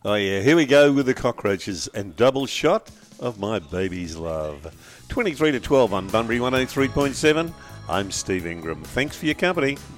Oh, yeah. Here we go with the Cockroaches and Double Shot of My Baby's Love. 23 to 12 on Bunbury 103.7. I'm Steve Ingram. Thanks for your company.